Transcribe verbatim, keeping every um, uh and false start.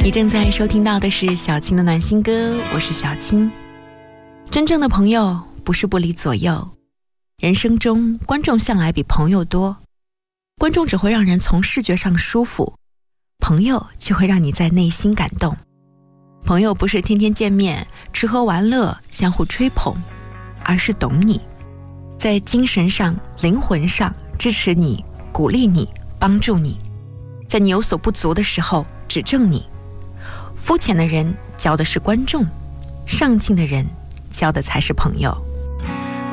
你正在收听到的是小青的暖心歌，我是小青。真正的朋友不是不离左右，人生中观众向来比朋友多，观众只会让人从视觉上舒服，朋友却会让你在内心感动。朋友不是天天见面吃喝玩乐相互吹捧，而是懂你，在精神上灵魂上支持你，鼓励你，帮助你，在你有所不足的时候指正你。肤浅的人交的是观众，上进的人交的才是朋友。